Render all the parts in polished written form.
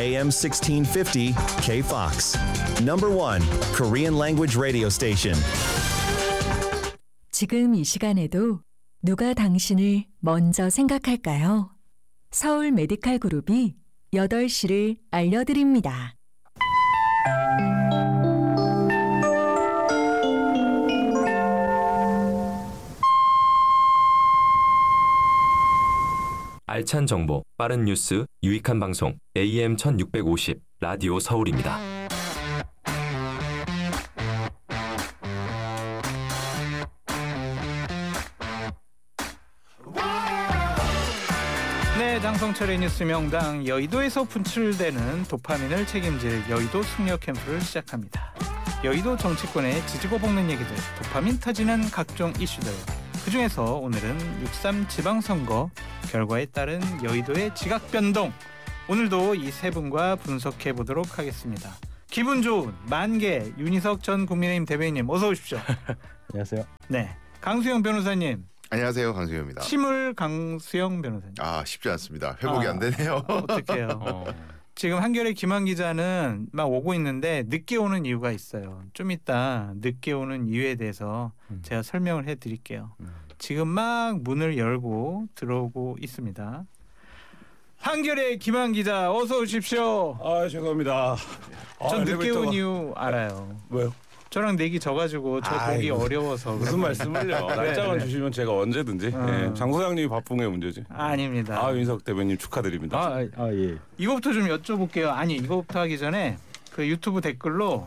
AM 1650 KFOX. Number 1 Korean language radio station. 지금 이 시간에도 누가 당신을 먼저 생각할까요? 서울 메디칼 그룹이 8시를 알려드립니다. 알찬 정보, 빠른 뉴스, 유익한 방송 AM 1650 라디오 서울입니다. 네, 장성철의 뉴스 명당 여의도에서 분출되는 도파민을 책임질 여의도 숙녀 캠프를 시작합니다. 여의도 정치권의 지지고 볶는 얘기들, 도파민 터지는 각종 이슈들. 그중에서 오늘은 6.3 지방선거 결과에 따른 여의도의 지각 변동. 오늘도 이 세 분과 분석해 보도록 하겠습니다. 기분 좋은 만개 윤희석 전 국민의힘 대변인님 어서 오십시오. 안녕하세요. 네, 강수영 변호사님. 안녕하세요, 강수영입니다. 침울 강수영 변호사님. 쉽지 않습니다. 회복이 안 되네요. 어떡해요. 지금 한겨레 김한 기자는 막 오고 있는데 늦게 오는 이유가 있어요. 좀 이따 늦게 오는 이유에 대해서 제가 설명을 해드릴게요. 지금 막 문을 열고 들어오고 있습니다. 한겨레 김한 기자 어서 오십시오. 죄송합니다. 전 늦게 온 이유 알아요. 왜요? 저랑 내기 져가지고 저 보기 어려워서. 무슨 말씀을요? 날짜만 주시면 제가 언제든지. 예, 장 소장님이 바쁜 게 문제지. 아닙니다. 윤석 대변인 축하드립니다. 예. 이거부터 좀 여쭤볼게요. 아니 이거부터 하기 전에 그 유튜브 댓글로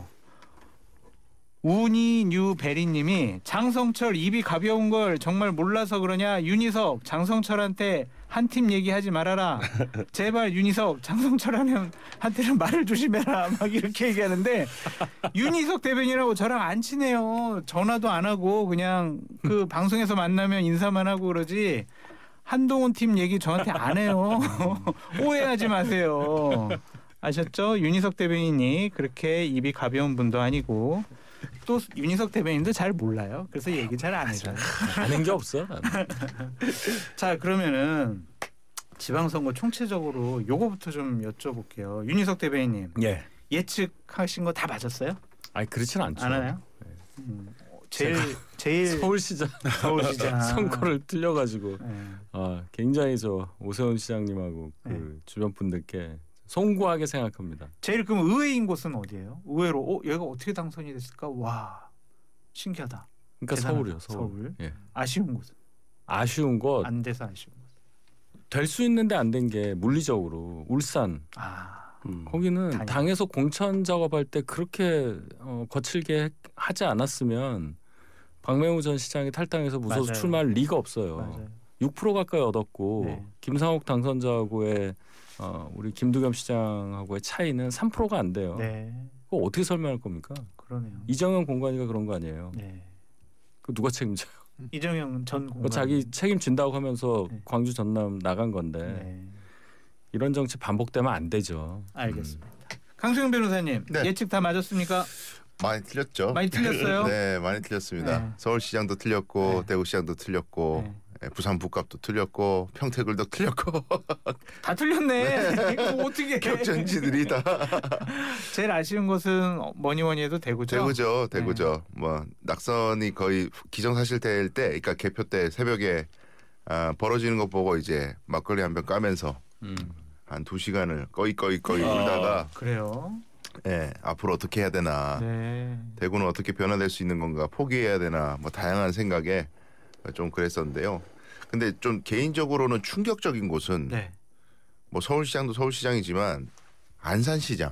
우니뉴베리님이 장성철 입이 가벼운 걸 정말 몰라서 그러냐. 윤희석 장성철한테 한 팀 얘기하지 말아라. 제발 윤희석 장성철한테는 말을 조심해라. 막 이렇게 얘기하는데 윤희석 대변인하고 저랑 안 친해요. 전화도 안 하고 그냥 그 방송에서 만나면 인사만 하고 그러지. 한동훈 팀 얘기 저한테 안 해요. 오해하지 마세요. 아셨죠? 윤희석 대변인이 그렇게 입이 가벼운 분도 아니고 또 윤희석 대변인도 잘 몰라요. 그래서 얘기 잘 안 해줘요. 아는 게 없어. 자, 그러면은 지방선거 총체적으로 요거부터 좀 여쭤볼게요. 윤희석 대변인님. 예. 예측하신 거 다 맞았어요? 그렇진 않죠. 안 하나요? 제일 서울시장 선거를 틀려가지고 네. 굉장히 저 오세훈 시장님하고 그 주변 분들께 송구하게 생각합니다. 제일 그럼 의외인 곳은 어디예요? 의외로 얘가 어떻게 당선이 됐을까? 와, 신기하다. 그러니까 대단하다. 서울이요. 서울. 예. 아쉬운 곳은? 아쉬운 곳. 안 돼서 아쉬운 곳. 될 수 있는데 안 된 게 물리적으로 울산. 거기는 당에서 공천 작업할 때 그렇게 거칠게 하지 않았으면 박맹우 전 시장이 탈당해서 무소속 맞아요. 출마할 리가 없어요. 맞아요. 6% 가까이 얻었고 네. 김상욱 당선자하고의 우리 김두겸 시장하고의 차이는 3%가 안 돼요. 네. 그거 어떻게 설명할 겁니까? 그러네요. 이정현 공관위가 그런 거 아니에요. 네. 그 누가 책임져요? 이정현 전 공관. 자기 책임진다고 하면서 네. 광주 전남 나간 건데 네. 이런 정치 반복되면 안 되죠. 알겠습니다. 강수영 변호사님, 네. 예측 다 맞았습니까? 많이 틀렸죠. 많이 틀렸어요? 네, 많이 틀렸습니다. 네. 서울시장도 틀렸고 네. 대구시장도 틀렸고 부산 부값도 틀렸고 평택을도 틀렸고 다 틀렸네. 이거 어떻게? 격전지들이 다 제일 아쉬운 것은 뭐니 해도 대구죠. 대구죠. 뭐 낙선이 거의 기정사실될 때, 그러니까 개표 때 새벽에 벌어지는 거 보고 이제 막걸리 한 병 까면서 한 2시간을 꺼이 울다가 그래요. 네, 앞으로 어떻게 해야 되나, 네. 대구는 어떻게 변화될 수 있는 건가, 포기해야 되나, 뭐 다양한 생각에 좀 그랬었는데요. 근데 좀 개인적으로는 충격적인 곳은 네. 뭐 서울시장도 서울시장이지만 안산시장.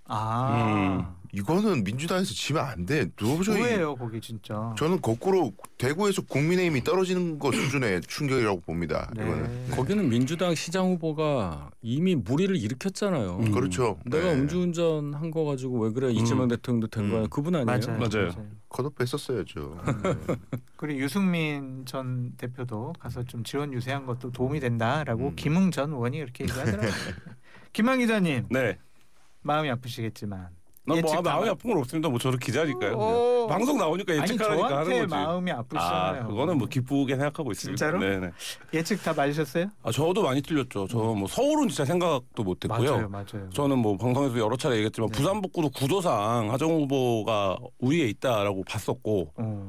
이거는 민주당에서 지면 안 돼. 도저히. 뭐예요, 거기 진짜. 저는 거꾸로 대구에서 국민의힘이 떨어지는 것 수준의 충격이라고 봅니다. 네. 이거는. 거기는 민주당 시장 후보가 이미 무리를 일으켰잖아요. 그렇죠. 내가 네. 음주운전 한 거 가지고 왜 그래 이재명 대통령도 된 거야. 그분 아니에요? 맞아요. 컷오프 했었어야죠. 그리고 유승민 전 대표도 가서 좀 지원 유세한 것도 도움이 된다라고 김웅 전 의원이 이렇게 얘기하더라고요. 김한 기자님. 네. 마음이 아프시겠지만 뭐 마음이 아픈 건 없습니다. 뭐 저는 기자니까요. 방송 나오니까 예측하니까 하는 거지. 마음이 아프시잖아요. 그거는 뭐 기쁘게 생각하고 있습니다. 진짜로? 네네. 예측 다 맞으셨어요? 저도 많이 틀렸죠. 저 뭐 서울은 진짜 생각도 못했고요. 맞아요. 저는 뭐 방송에서 여러 차례 얘기했지만 부산 북구도 구도상 하정 후보가 우위에 있다라고 봤었고,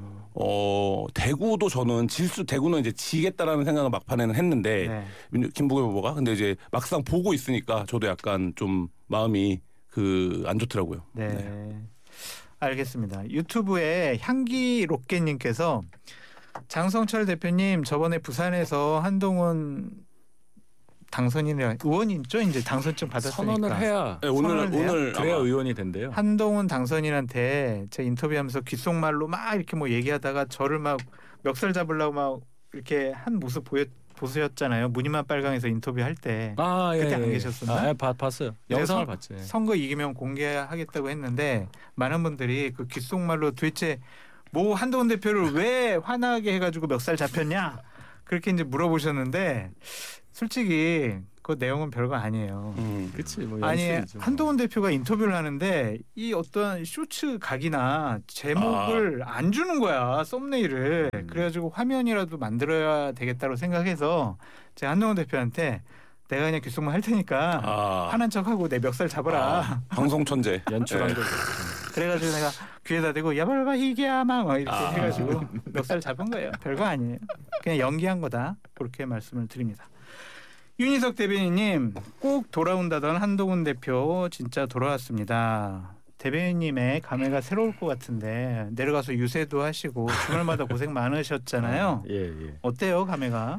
대구도 저는 대구는 이제 지겠다라는 생각을 막판에는 했는데 김부겸 후보가 근데 이제 막상 보고 있으니까 저도 약간 좀 마음이 안 좋더라고요. 네. 알겠습니다. 유튜브에 향기 로켓님께서 장성철 대표님 저번에 부산에서 한동훈 당선인이라 의원이죠. 이제 당선증 받았으니까 선언을 해야 오늘 그래야 의원이 된대요. 한동훈 당선인한테 제가 인터뷰하면서 귓속말로 막 이렇게 뭐 얘기하다가 저를 막 멱살 잡으려고 막 이렇게 한 모습 보셨잖아요. 무늬만 빨강에서 인터뷰할 때. 그때 안 계셨었나? 봤어요. 영상을 봤지. 선거 이기면 공개하겠다고 했는데 많은 분들이 그 귓속말로 도대체 뭐 한동훈 대표를 왜 화나게 해가지고 멱살 잡혔냐 그렇게 이제 물어보셨는데 솔직히 그 내용은 별거 아니에요. 그렇지. 뭐 아니 한동훈 대표가 인터뷰를 하는데 이 어떤 쇼츠 각이나 제목을 안 주는 거야. 썸네일을. 그래가지고 화면이라도 만들어야 되겠다고 생각해서 제가 한동훈 대표한테 내가 그냥 귓속말 할 테니까 화난 척하고 내 멱살 잡아라. 방송 천재. 연출한 거. 그래가지고 내가 귀에다 대고 야발바 희귀야 막 이렇게 해가지고 멱살 잡은 거예요. 별거 아니에요. 그냥 연기한 거다. 그렇게 말씀을 드립니다. 윤희석 대변인님 꼭 돌아온다던 한동훈 대표 진짜 돌아왔습니다. 대변인님의 감회가 새로울 것 같은데 내려가서 유세도 하시고 주말마다 고생 많으셨잖아요. 예. 어때요 감회가?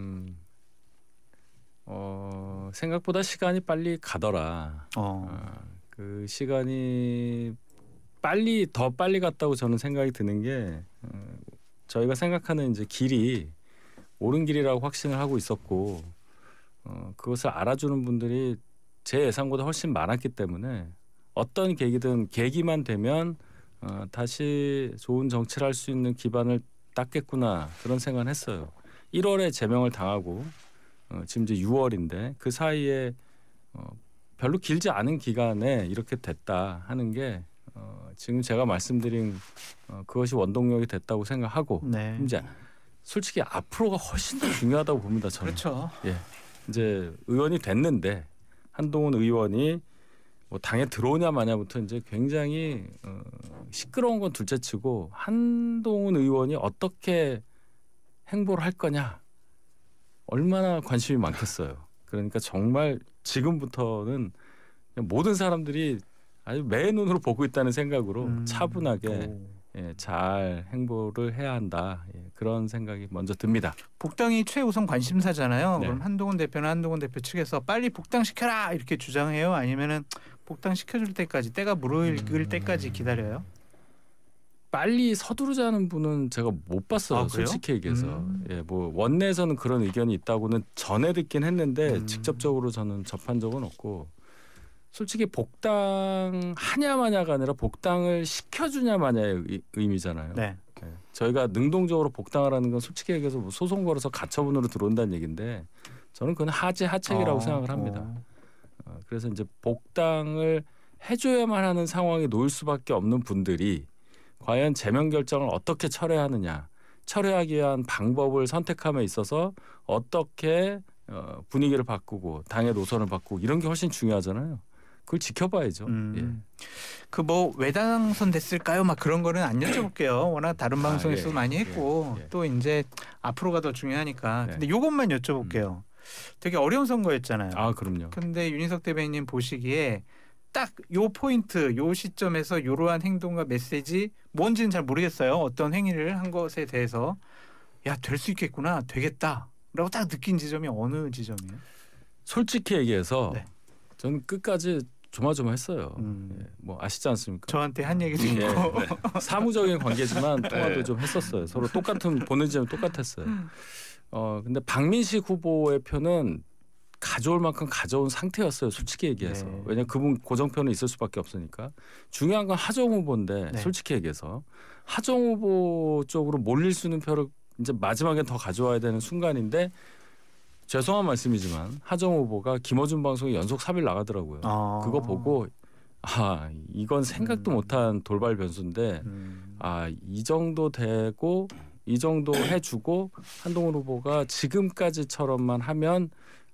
생각보다 시간이 빨리 가더라. 그 시간이 더 빨리 갔다고 저는 생각이 드는 게 저희가 생각하는 이제 길이 옳은 길이라고 확신을 하고 있었고 그것을 알아주는 분들이 제 예상보다 훨씬 많았기 때문에 어떤 계기만 되면 다시 좋은 정치를 할 수 있는 기반을 닦겠구나 그런 생각을 했어요. 1월에 제명을 당하고 지금 이제 6월인데 그 사이에 별로 길지 않은 기간에 이렇게 됐다 하는 게 지금 제가 말씀드린 그것이 원동력이 됐다고 생각하고 이제 솔직히 앞으로가 훨씬 더 중요하다고 봅니다. 저는. 그렇죠. 예. 이제 의원이 됐는데 한동훈 의원이 뭐 당에 들어오냐 마냐부터 이제 굉장히 시끄러운 건 둘째치고 한동훈 의원이 어떻게 행보를 할 거냐 얼마나 관심이 많겠어요. 그러니까 정말 지금부터는 모든 사람들이 아주 매의 눈으로 보고 있다는 생각으로 차분하게 잘 행보를 해야 한다. 그런 생각이 먼저 듭니다. 복당이 최우선 관심사잖아요. 네. 그럼 한동훈 대표는 한동훈 대표 측에서 빨리 복당시켜라 이렇게 주장해요? 아니면은 복당시켜줄 때까지 때가 무르익을 때까지 기다려요? 빨리 서두르자는 분은 제가 못 봤어요. 솔직히 얘기해서. 뭐 원내에서는 그런 의견이 있다고는 전해 듣긴 했는데 직접적으로 저는 접한 적은 없고 솔직히 복당하냐 마냐가 아니라 복당을 시켜주냐 마냐의 의미잖아요. 네. 저희가 능동적으로 복당하라는 건 솔직히 얘기해서 뭐 소송 걸어서 가처분으로 들어온다는 얘기인데 저는 그건 하책이라고 생각을 합니다. 그래서 이제 복당을 해줘야만 하는 상황에 놓일 수밖에 없는 분들이 과연 제명 결정을 어떻게 철회하느냐, 철회하기 위한 방법을 선택함에 있어서 어떻게 분위기를 바꾸고 당의 노선을 바꾸고 이런 게 훨씬 중요하잖아요. 그걸 지켜봐야죠. 그 뭐 왜 당선됐을까요? 막 그런 거는 안 여쭤볼게요. 워낙 다른 방송에서 많이 했고 또 이제 앞으로가 더 중요하니까. 근데 요것만 여쭤볼게요. 되게 어려운 선거였잖아요. 그럼요. 근데 윤희석 대변인님 보시기에 딱 요 포인트, 요 시점에서 이러한 행동과 메시지 뭔지는 잘 모르겠어요. 어떤 행위를 한 것에 대해서 야, 될 수 있겠구나, 되겠다라고 딱 느낀 지점이 어느 지점이에요? 솔직히 얘기해서 저는 끝까지 조마조마했어요. 뭐 아시지 않습니까? 저한테 한 얘기도 있고 사무적인 관계지만 통화도 좀 했었어요. 서로 똑같은 보는 점이 똑같았어요. 근데 박민식 후보의 표는 가져올 만큼 가져온 상태였어요. 솔직히 얘기해서. 왜냐하면 그분 고정표는 있을 수밖에 없으니까. 중요한 건 하정 후보인데 솔직히 얘기해서 하정 후보 쪽으로 몰릴 수 있는 표를 이제 마지막에 더 가져와야 되는 순간인데 죄송한 말씀이지만 하정 후보가 김어준 방송에 연속 3일 나가더라고요. 그거 보고 이건 생각도 못한 돌발 변수인데 이 정도 되고 이 정도 해주고 한동훈 후보가 지금까지처럼만 하면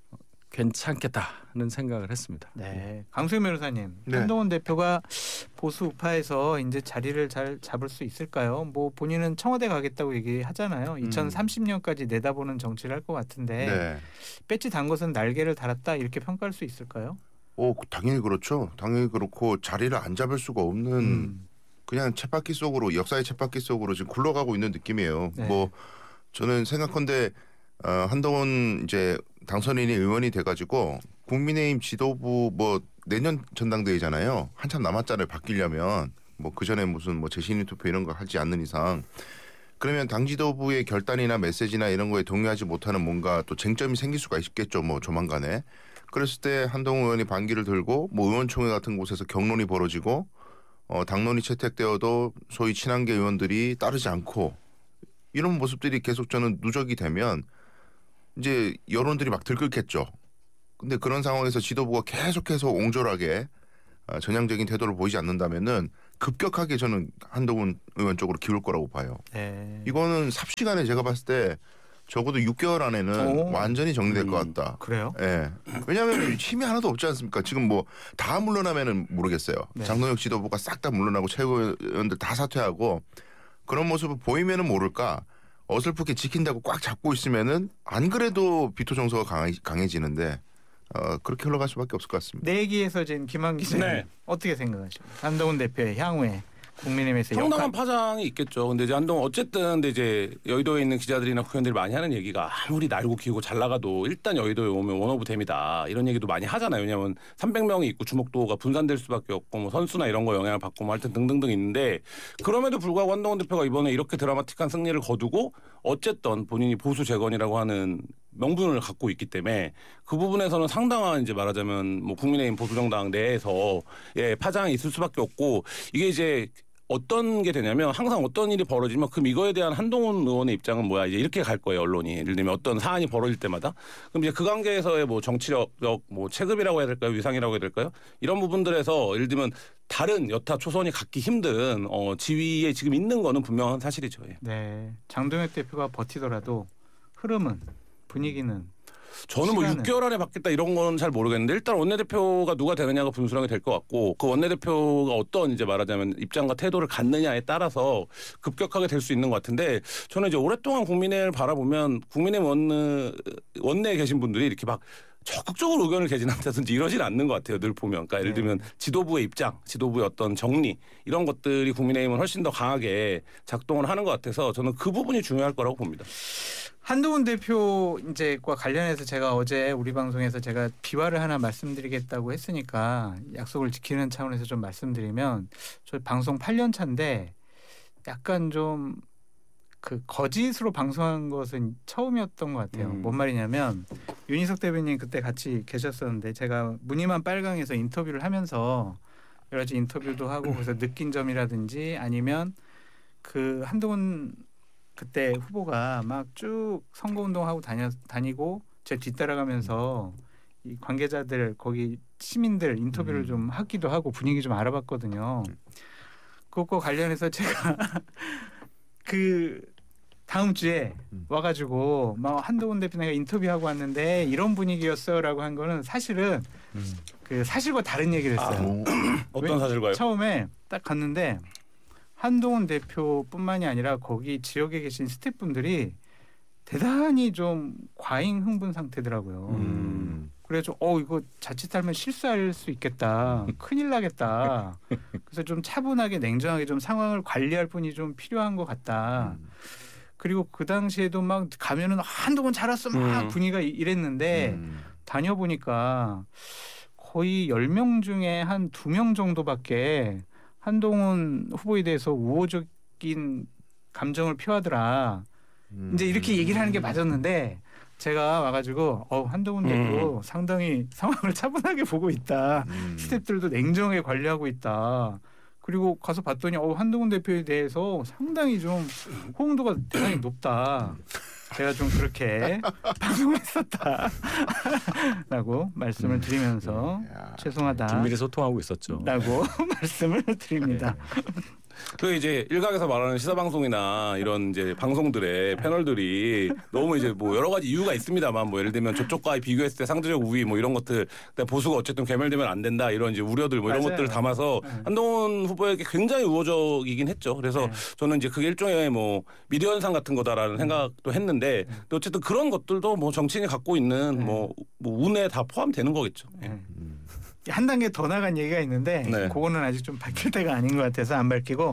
괜찮겠다는 생각을 했습니다. 네, 강수영 변호사님, 네. 한동훈 대표가 보수 우파에서 이제 자리를 잘 잡을 수 있을까요? 뭐 본인은 청와대 가겠다고 얘기하잖아요. 2030년까지 내다보는 정치를 할 것 같은데 네. 배지 단 것은 날개를 달았다 이렇게 평가할 수 있을까요? 당연히 그렇죠. 당연히 그렇고 자리를 안 잡을 수가 없는 그냥 쳇바퀴 속으로 역사의 쳇바퀴 속으로 지금 굴러가고 있는 느낌이에요. 네. 뭐 저는 생각컨대 한동훈 이제 당선인이 의원이 돼가지고 국민의힘 지도부 뭐 내년 전당대회잖아요. 한참 남았잖아요. 바뀌려면 뭐 그 전에 무슨 뭐 재신임 투표 이런 거 하지 않는 이상 그러면 당 지도부의 결단이나 메시지나 이런 거에 동의하지 못하는 뭔가 또 쟁점이 생길 수가 있겠죠. 뭐 조만간에. 그랬을 때 한동훈 의원이 반기를 들고 뭐 의원총회 같은 곳에서 격론이 벌어지고 당론이 채택되어도 소위 친한계 의원들이 따르지 않고 이런 모습들이 계속 저는 누적이 되면 이제 여론들이 막 들끓겠죠. 근데 그런 상황에서 지도부가 계속해서 옹졸하게 전향적인 태도를 보이지 않는다면은 급격하게 저는 한동훈 의원 쪽으로 기울 거라고 봐요. 네. 이거는 삽시간에 제가 봤을 때 적어도 6개월 안에는 완전히 정리될 것 같다. 그래요? 예. 왜냐하면 힘이 하나도 없지 않습니까? 지금 뭐 다 물러나면은 모르겠어요. 네. 장동혁 지도부가 싹 다 물러나고 최고위원들 다 사퇴하고 그런 모습을 보이면은 모를까 어설프게 지킨다고 꽉 잡고 있으면은 안 그래도 비토 정서가 강해지는데 그렇게 흘러갈 수밖에 없을 것 같습니다. 내기에서 지금 김한 기자님 네. 어떻게 생각하십니까? 한동훈 대표의 향후에 국민의힘에서 상당한 파장이 있겠죠. 근데 이제 한동훈 어쨌든 근데 이제 여의도에 있는 기자들이나 국회의원들이 많이 하는 얘기가 아무리 날고 기고 잘 나가도 일단 여의도에 오면 원오브 댐이다 이런 얘기도 많이 하잖아요. 왜냐하면 300명이 있고 주목도가 분산될 수밖에 없고 뭐 선수나 이런 거 영향을 받고 뭐 하여튼 등등등 있는데 그럼에도 불구하고 한동훈 대표가 이번에 이렇게 드라마틱한 승리를 거두고 어쨌든 본인이 보수 재건이라고 하는 명분을 갖고 있기 때문에 그 부분에서는 상당한 이제 말하자면 뭐 국민의힘 보수정당 내에서 파장이 있을 수밖에 없고 이게 이제 어떤 게 되냐면 항상 어떤 일이 벌어지면 그럼 이거에 대한 한동훈 의원의 입장은 뭐야 이제 이렇게 갈 거예요 언론이. 예를 들면 어떤 사안이 벌어질 때마다 그럼 이제 그 관계에서의 뭐 정치력 뭐 체급이라고 해야 될까요 위상이라고 해야 될까요 이런 부분들에서 예를 들면 다른 여타 초선이 갖기 힘든 지위에 지금 있는 거는 분명한 사실이죠. 예. 네, 장동혁 대표가 버티더라도 흐름은 분위기는 저는 뭐 6개월 안에 바뀌었다 이런 건 잘 모르겠는데 일단 원내대표가 누가 되느냐가 분수령이 될 것 같고 그 원내대표가 어떤 이제 말하자면 입장과 태도를 갖느냐에 따라서 급격하게 될 수 있는 것 같은데 저는 이제 오랫동안 국민의힘을 바라보면 국민의힘 원내에 계신 분들이 이렇게 막 적극적으로 의견을 개진한다든지 이러진 않는 것 같아요. 늘 보면. 그러니까 예를 들면 지도부의 입장, 지도부의 어떤 정리 이런 것들이 국민의힘은 훨씬 더 강하게 작동을 하는 것 같아서 저는 그 부분이 중요할 거라고 봅니다. 한동훈 대표 이제과 관련해서 제가 어제 우리 방송에서 제가 비화를 하나 말씀드리겠다고 했으니까 약속을 지키는 차원에서 좀 말씀드리면 저 방송 8년 차인데 약간 좀 그 거짓으로 방송한 것은 처음이었던 것 같아요. 뭔 말이냐면 윤희석 대변인 그때 같이 계셨었는데 제가 무늬만 빨강에서 인터뷰를 하면서 여러 가지 인터뷰도 하고 그래서 느낀 점이라든지 아니면 그 한동훈 그때 후보가 막 쭉 선거운동하고 다니고 제 뒤따라가면서 이 관계자들 거기 시민들 인터뷰를 좀 하기도 하고 분위기 좀 알아봤거든요. 그것과 관련해서 제가 그 다음 주에 와가지고 막 한동훈 대표 내가 인터뷰하고 왔는데 이런 분위기였어라고 한 거는 사실은 그 사실과 다른 얘기를 했어요. 어떤 사실과요? 처음에 딱 갔는데 한동훈 대표뿐만이 아니라 거기 지역에 계신 스태프분들이 대단히 좀 과잉 흥분 상태더라고요. 그래서 이거 자칫하면 실수할 수 있겠다. 큰일 나겠다. 그래서 좀 차분하게 냉정하게 좀 상황을 관리할 분이 좀 필요한 것 같다. 그리고 그 당시에도 막 가면은 한동훈 잘 왔어 막 분위기가 이랬는데 다녀보니까 거의 10명 중에 한 2명 정도밖에 한동훈 후보에 대해서 우호적인 감정을 표하더라. 이제 이렇게 얘기를 하는 게 맞았는데 제가 와가지고 한동훈 대표 상당히 상황을 차분하게 보고 있다. 스태프들도 냉정하게 관리하고 있다. 그리고 가서 봤더니 한동훈 대표에 대해서 상당히 좀 호응도가 대단히 높다. 제가 좀 그렇게 방송을 했었다라고 말씀을 드리면서 죄송하다. 긴밀히 소통하고 있었죠. 라고 말씀을 드립니다. 그 이제 일각에서 말하는 시사 방송이나 이런 이제 방송들의 패널들이 너무 이제 뭐 여러 가지 이유가 있습니다만 뭐 예를 들면 저쪽과 비교했을 때 상대적 우위 뭐 이런 것들 보수가 어쨌든 괴멸되면 안 된다 이런 이제 우려들 뭐 이런 맞아요. 것들을 담아서 한동훈 후보에게 굉장히 우호적이긴 했죠. 그래서 저는 이제 그게 일종의 뭐 미디어 현상 같은 거다라는 생각도 했는데 또 어쨌든 그런 것들도 뭐 정치인이 갖고 있는 뭐 운에 다 포함되는 거겠죠. 한 단계 더 나간 얘기가 있는데 그거는 아직 좀 밝힐 때가 아닌 것 같아서 안 밝히고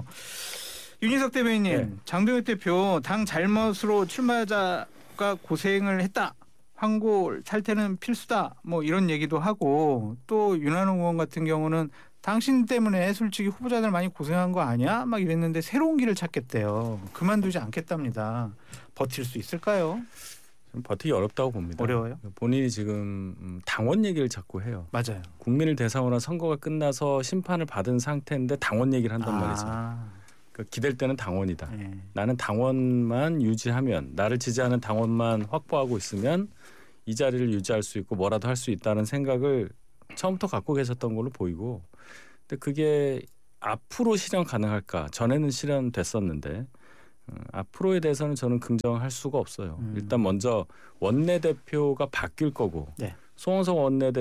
윤희석 대변인님 장동혁 대표 당 잘못으로 출마자가 고생을 했다. 황골 탈퇴는 필수다. 뭐 이런 얘기도 하고 또 윤한홍 의원 같은 경우는 당신 때문에 솔직히 후보자들 많이 고생한 거 아니야? 막 이랬는데 새로운 길을 찾겠대요. 그만두지 않겠답니다. 버틸 수 있을까요? 버티기 어렵다고 봅니다. 어려워요? 본인이 지금 당원 얘기를 자꾸 해요. 맞아요. 국민을 대상으로 한 선거가 끝나서 심판을 받은 상태인데 당원 얘기를 한단 말이죠. 그러니까 기댈 때는 당원이다. 나는 당원만 유지하면 나를 지지하는 당원만 확보하고 있으면 이 자리를 유지할 수 있고 뭐라도 할 수 있다는 생각을 처음부터 갖고 계셨던 걸로 보이고 근데 그게 앞으로 실현 가능할까? 전에는 실현됐었는데 앞으로에 대해서는 저는 긍정할 수가 없어요. 일단 먼저 원내대표가 바뀔 거고 송원석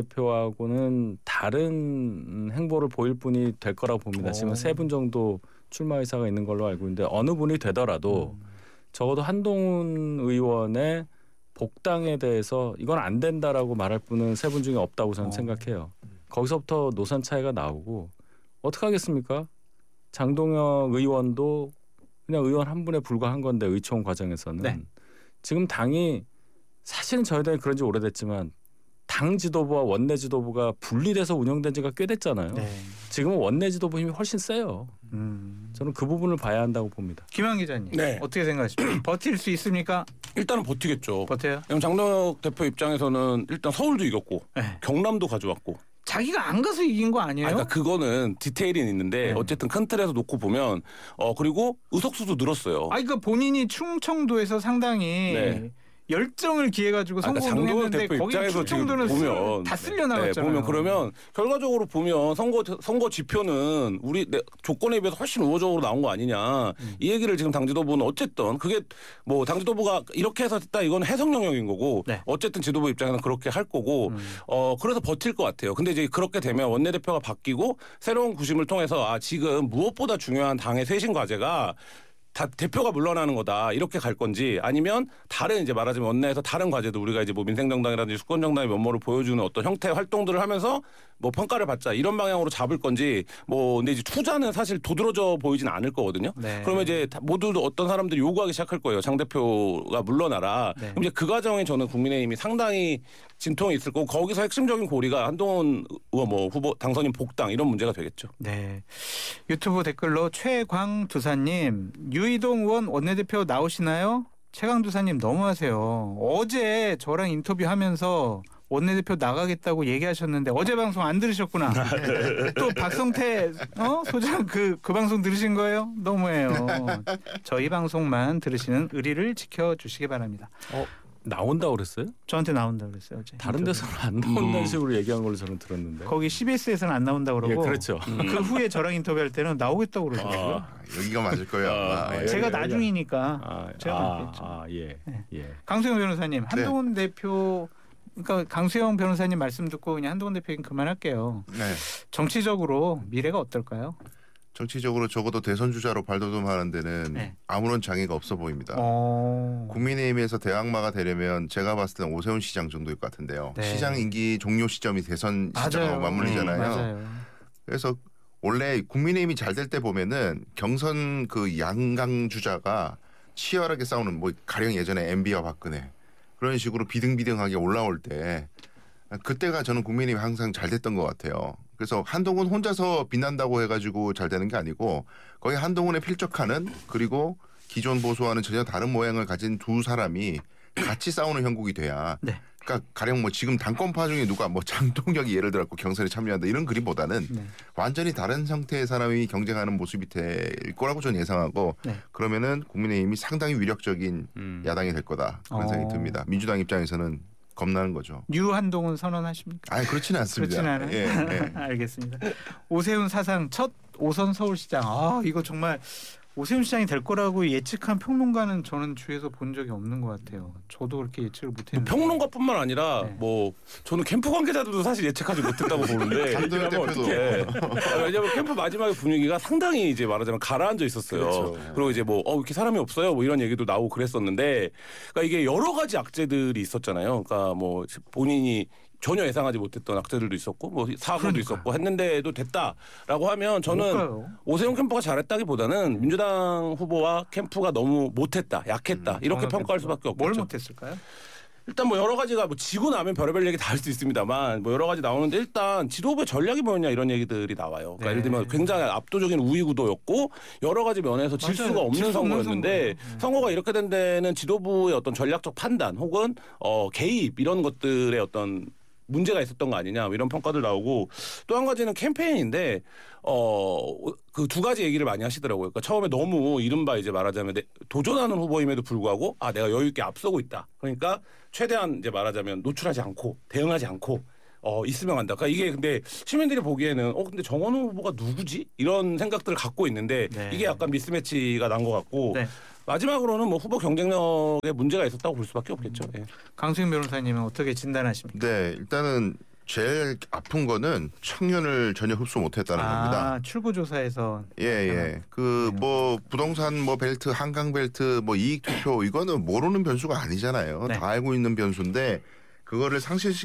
원내대표하고는 다른 행보를 보일 분이 될 거라고 봅니다. 지금 3분 정도 출마 의사가 있는 걸로 알고 있는데 어느 분이 되더라도 적어도 한동훈 의원의 복당에 대해서 이건 안 된다라고 말할 분은 3분 중에 없다고 저는 생각해요. 거기서부터 노선 차이가 나오고 어떻게 하겠습니까? 장동혁 의원도 그냥 의원 한 분에 불과한 건데 의총 과정에서는 지금 당이 사실은 저희들이 그런 지 오래됐지만 당 지도부와 원내 지도부가 분리돼서 운영된 지가 꽤 됐잖아요. 지금은 원내 지도부 힘이 훨씬 세요. 저는 그 부분을 봐야 한다고 봅니다. 김한 기자님 어떻게 생각하십니까? 버틸 수 있습니까? 일단은 버티겠죠. 버텨요? 왜냐면 장동혁 대표 입장에서는 일단 서울도 이겼고 경남도 가져왔고 자기가 안 가서 이긴 거 아니에요? 그러니까 그거는 디테일이 있는데 어쨌든 큰 틀에서 놓고 보면 그리고 의석수도 늘었어요. 그러니까 본인이 충청도에서 상당히 열정을 기해가지고 선거운동했는데 거기 충청도는 보면 다 쓸려 나갔잖아요. 보면 그러면 결과적으로 보면 선거 지표는 우리 조건에 비해서 훨씬 우호적으로 나온 거 아니냐 이 얘기를 지금 당 지도부는 어쨌든 그게 뭐 당 지도부가 이렇게 해서 됐다 이건 해석 영역인 거고 어쨌든 지도부 입장에서는 그렇게 할 거고 그래서 버틸 것 같아요. 근데 이제 그렇게 되면 원내대표가 바뀌고 새로운 구심을 통해서 지금 무엇보다 중요한 당의 쇄신 과제가 다 대표가 물러나는 거다 이렇게 갈 건지 아니면 다른 이제 말하자면 원내에서 다른 과제도 우리가 이제 뭐 민생정당이라든지 수권정당의 면모를 보여주는 어떤 형태의 활동들을 하면서 뭐 평가를 받자 이런 방향으로 잡을 건지 뭐 근데 이제 투자는 사실 도드라져 보이진 않을 거거든요. 그러면 이제 모두 어떤 사람들이 요구하기 시작할 거예요. 장 대표가 물러나라. 그럼 이제 그 과정에 저는 국민의힘이 상당히 진통이 있을 거고 거기서 핵심적인 고리가 한동훈 의원 뭐 후보 당선인 복당 이런 문제가 되겠죠. 유튜브 댓글로 최광두사님 유이동 의원 원내대표 나오시나요? 최광두사님 너무하세요. 어제 저랑 인터뷰하면서 원내대표 나가겠다고 얘기하셨는데 어제 방송 안 들으셨구나. 또 박성태 소장 그 방송 들으신 거예요? 너무해요. 저희 방송만 들으시는 의리를 지켜주시기 바랍니다. 나온다고 그랬어요? 저한테 나온다고 그랬어요. 어제. 다른 데서는 안 나온다는 식으로 얘기한 걸로 저는 들었는데. 거기 CBS에서는 안 나온다고 그러고 그렇죠. 그 후에 저랑 인터뷰할 때는 나오겠다고 그러더라고요. 여기가 맞을 거예요. 제가 나중이니까 제가 맞겠죠. 강수영 변호사님 한동훈 대표 그러니까 강수영 변호사님 말씀 듣고 그냥 한동훈 대표 얘기는 그만할게요. 정치적으로 미래가 어떨까요? 정치적으로 적어도 대선 주자로 발돋움하는 데는 아무런 장애가 없어 보입니다. 국민의힘에서 대항마가 되려면 제가 봤을 때는 오세훈 시장 정도일 것 같은데요. 시장 임기 종료 시점이 대선 시점하고 맞물리잖아요. 그래서 원래 국민의힘이 잘 될 때 보면은 경선 그 양강 주자가 치열하게 싸우는 뭐 가령 예전에 MB와 박근혜 그런 식으로 비등비등하게 올라올 때 그때가 저는 국민의힘이 항상 잘 됐던 것 같아요. 그래서 한동훈 혼자서 빛난다고 해가지고 잘 되는 게 아니고 거의 한동훈에 필적하는 그리고 기존 보수와는 전혀 다른 모양을 가진 두 사람이 같이 싸우는 형국이 돼야 그러니까 가령 뭐 지금 당권파 중에 누가 뭐 장동혁이 예를 들어 경선에 참여한다 이런 그림보다는 네. 완전히 다른 형태의 사람이 경쟁하는 모습이 될 거라고 저는 예상하고 네. 그러면은 국민의힘이 상당히 위력적인 야당이 될 거다 그런 생각이 듭니다. 민주당 입장에서는 겁나는 거죠. 유한동훈 선언하십니까? 아니 그렇지는 않습니다. 그렇진 않아요. 예. 알겠습니다. 오세훈 사상 첫 5선 서울시장. 이거 정말 오세훈 시장이 될 거라고 예측한 평론가는 저는 주위에서 본 적이 없는 것 같아요. 저도 그렇게 예측을 못했는데. 평론가뿐만 아니라 네. 뭐 저는 캠프 관계자들도 사실 예측하지 못했다고 보는데 장동혁 대표도 왜냐하면 캠프 마지막에 분위기가 상당히 이제 말하자면 가라앉아 있었어요. 그렇죠. 그리고 이제 뭐 이렇게 사람이 없어요 뭐 이런 얘기도 나오고 그랬었는데 그러니까 이게 여러 가지 악재들이 있었잖아요. 그러니까 뭐 본인이 전혀 예상하지 못했던 악재들도 있었고 뭐 사고도 있었고 했는데도 됐다라고 하면 저는 뭘까요? 오세훈 캠프가 잘했다기보다는 민주당 후보와 캠프가 너무 못했다, 약했다 이렇게 평가할 수밖에 없겠죠. 뭘 못했을까요? 일단 뭐 여러 가지가 뭐 지고 나면 별의별 얘기 다 할 수 있습니다만 뭐 여러 가지 나오는데 일단 지도 후보의 전략이 뭐였냐 이런 얘기들이 나와요. 그러니까 네. 예를 들면 굉장히 압도적인 우위 구도였고 여러 가지 면에서 질 맞아요. 수가 없는 질 수 없는 선거였는데 선거예요. 선거가 이렇게 된 데는 지도부의 어떤 전략적 판단 혹은 개입 이런 것들의 어떤 문제가 있었던 거 아니냐 이런 평가들 나오고 또 한 가지는 캠페인인데 그 두 가지 얘기를 많이 하시더라고요. 그러니까 처음에 너무 이른바 이제 말하자면 도전하는 후보임에도 불구하고 내가 여유 있게 앞서고 있다. 그러니까 최대한 이제 말하자면 노출하지 않고 대응하지 않고 있으면 한다. 그러니까 이게 근데 시민들이 보기에는 근데 정원호 후보가 누구지? 이런 생각들을 갖고 있는데 네. 이게 약간 미스매치가 난 것 같고 네. 마지막으로는 뭐 후보 경쟁력에 문제가 있었다고 볼 수밖에 없겠죠. 예. 강수영 변호사님은 어떻게 진단하십니까? 네 일단은 제일 아픈 거는 청년을 전혀 흡수 못했다는 겁니다. 출구조사에서 예. 그 뭐 부동산 뭐 벨트, 한강 벨트, 뭐 이익 투표 이거는 모르는 변수가 아니잖아요. 네. 다 알고 있는 변수인데 그거를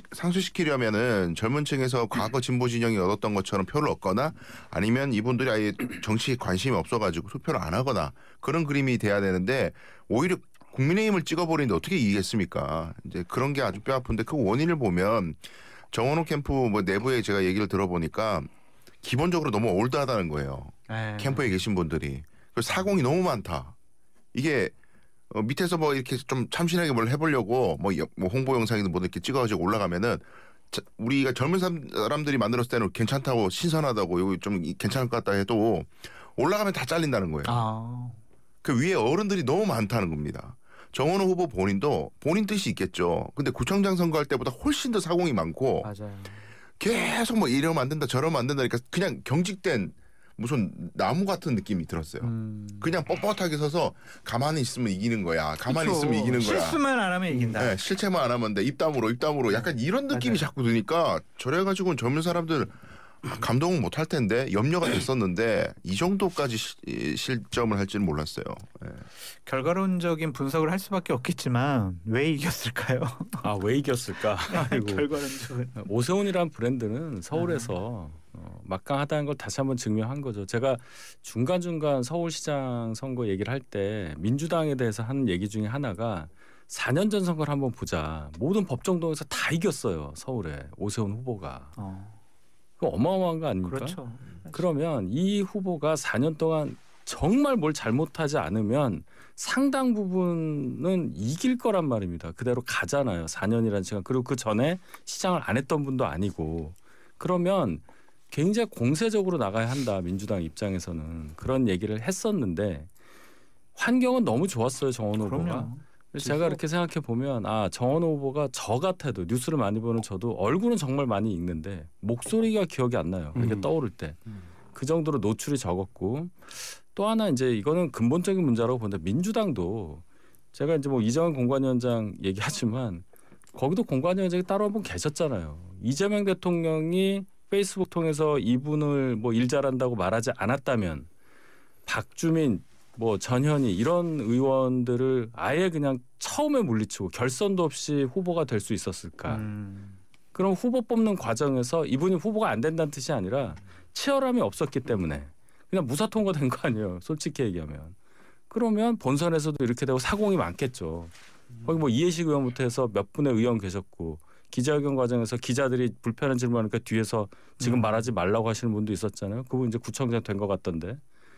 상쇄시키려면은 젊은 층에서 과거 진보 진영이 얻었던 것처럼 표를 얻거나 아니면 이분들이 아예 정치에 관심이 없어가지고 투표를 안 하거나 그런 그림이 돼야 되는데 오히려 국민의힘을 찍어버리는데 어떻게 이기겠습니까? 이제 그런 게 아주 뼈아픈데 그 원인을 보면 정원호 캠프 뭐 내부에 제가 얘기를 들어보니까 기본적으로 너무 올드하다는 거예요. 네. 캠프에 계신 분들이. 그리고 사공이 너무 많다. 이게 밑에서 뭐 이렇게 좀 참신하게 뭘 해보려고 뭐 홍보 영상이든 뭐든 이렇게 찍어가지고 올라가면은 우리가 젊은 사람들이 만들었을 때는 괜찮다고 신선하다고 여기 좀 괜찮을 것 같다 해도 올라가면 다 잘린다는 거예요. 그 위에 어른들이 너무 많다는 겁니다. 정원호 후보 본인도 본인 뜻이 있겠죠. 근데 구청장 선거할 때보다 훨씬 더 사공이 많고 맞아요. 계속 뭐 이러면 안 된다 저러면 안 된다니까 그냥 경직된 무슨 나무 같은 느낌이 들었어요. 그냥 뻣뻣하게 서서 가만히 있으면 이기는 거야. 가만히 그쵸. 있으면 이기는 거야. 실수만 안 하면 이긴다. 네, 실체만 안 하면 돼. 입담으로 약간 이런 느낌이 맞아요. 자꾸 드니까 저래가지고는 젊은 사람들 감동은 못할 텐데 염려가 됐었는데 이 정도까지 실점을 할지는 몰랐어요. 네. 결과론적인 분석을 할 수밖에 없겠지만 왜 이겼을까요? 왜 이겼을까? 아이고. 결과론적은 오세훈이란 브랜드는 서울에서 막강하다는 걸 다시 한번 증명한 거죠. 제가 중간중간 서울시장 선거 얘기를 할 때 민주당에 대해서 하는 얘기 중에 하나가 4년 전 선거를 한번 보자. 모든 법정동에서 다 이겼어요. 서울에 오세훈 후보가. 그거 어마어마한 거 아닙니까? 그렇죠. 그러면 이 후보가 4년 동안 정말 뭘 잘못하지 않으면 상당 부분은 이길 거란 말입니다. 그대로 가잖아요. 4년이라는 시간. 그리고 그 전에 시장을 안 했던 분도 아니고. 그러면 굉장히 공세적으로 나가야 한다. 민주당 입장에서는. 그런 얘기를 했었는데 환경은 너무 좋았어요. 정원호 후보가. 그럼요. 그래서 제가 이렇게 생각해 보면 정원호 후보가 저 같아도 뉴스를 많이 보는 저도 얼굴은 정말 많이 읽는데 목소리가 기억이 안 나요. 이렇게 떠오를 때. 그 정도로 노출이 적었고 또 하나 이제 이거는 근본적인 문제라고 보는데 민주당도 제가 이제 뭐 이정환 공관위원장 얘기하지만 거기도 공관위원장이 따로 한 분 계셨잖아요. 이재명 대통령이 페이스북 통해서 이분을 뭐 일 잘한다고 말하지 않았다면 박주민 뭐 전현희 이런 의원들을 아예 그냥 처음에 물리치고 결선도 없이 후보가 될 수 있었을까? 그럼 후보 뽑는 과정에서 이분이 후보가 안 된다는 뜻이 아니라 치열함이 없었기 때문에 그냥 무사 통과된 거 아니에요. 솔직히 얘기하면. 그러면 본선에서도 이렇게 되고 사공이 많겠죠. 거기 뭐 이해식 의원부터 해서 몇 분의 의원 계셨고 기자회견 과정에서 기자들이 불편한 질문하니까 뒤에서 지금 말하지 말라고 하시는 분도 있었잖아요. 그분 이제 구청장 된 것 같던데.